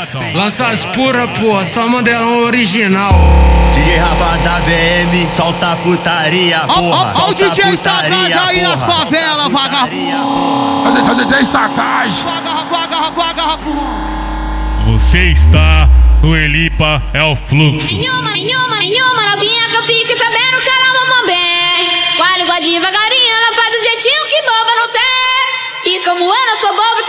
Lança as pura, porra, só modelão original. DJ Rafa da VM, solta a putaria, porra. Ó o DJ Sagaz aí nas favelas, vagabundo. O DJ Sagaz. Você está no Elipa é o Fluxo. Nenhuma novinha que eu fique sabendo que ela mama bem. Com a língua devagarinho, ela faz do jeitinho que boba não tem. E como eu não sou boba,